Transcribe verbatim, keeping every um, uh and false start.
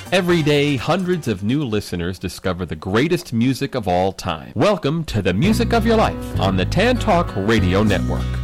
Every day, hundreds of new listeners discover the greatest music of all time. Welcome to the Music of Your Life on the Tan Talk Radio Network.